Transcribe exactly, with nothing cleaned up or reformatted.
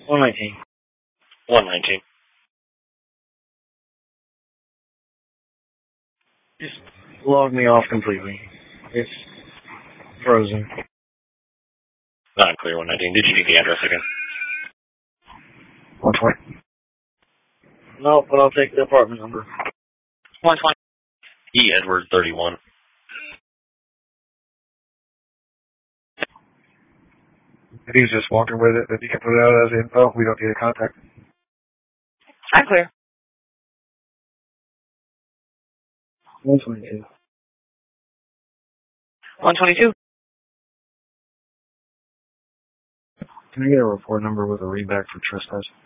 one nineteen. one nineteen. Just log me off completely. It's frozen. Not clear, one nineteen. Did you need the address again? one twenty. No, but I'll take the apartment number. one twenty. E. Edward, thirty-one. If he's just walking with it, then you can put it out as info. We don't need a contact. I'm clear. one twenty-two. one twenty-two. Can I get a report number with a readback for trespass?